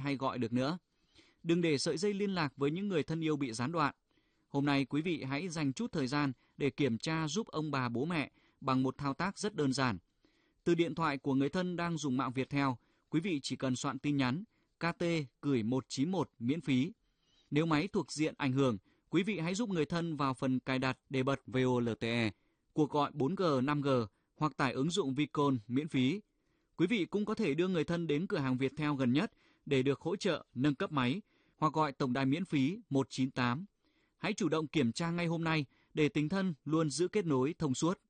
hay gọi được nữa. Đừng để sợi dây liên lạc với những người thân yêu bị gián đoạn. Hôm nay quý vị hãy dành chút thời gian để kiểm tra giúp ông bà bố mẹ bằng một thao tác rất đơn giản. Từ điện thoại của người thân đang dùng mạng Viettel, quý vị chỉ cần soạn tin nhắn KT gửi 191 miễn phí. Nếu máy thuộc diện ảnh hưởng, quý vị hãy giúp người thân vào phần cài đặt để bật VoLTE, cuộc gọi 4G, 5G hoặc tải ứng dụng Vicon miễn phí. Quý vị cũng có thể đưa người thân đến cửa hàng Viettel gần nhất để được hỗ trợ nâng cấp máy hoặc gọi tổng đài miễn phí 198. Hãy chủ động kiểm tra ngay hôm nay để tình thân luôn giữ kết nối thông suốt.